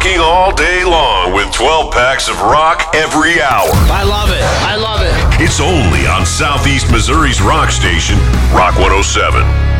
Rocking all day long with 12 packs of rock every hour. I love it. I love it. It's only on Southeast Missouri's rock station, Rock 107.